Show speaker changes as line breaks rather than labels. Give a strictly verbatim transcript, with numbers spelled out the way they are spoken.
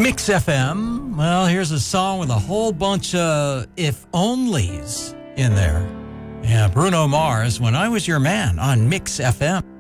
Mix F M. Well, here's a song with a whole bunch of if-onlys in there. Yeah, Bruno Mars, When I Was Your Man on Mix F M.